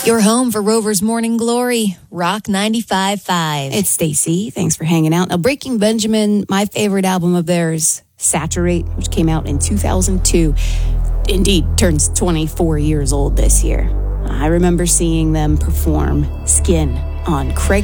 Your home for Rover's Morning Glory, Rock 95.5. It's Stacy. Thanks for hanging out. Now, Breaking Benjamin, my favorite album of theirs, Saturate, which came out in 2002, indeed turns 24 years old this year. I remember seeing them perform Skin on Craig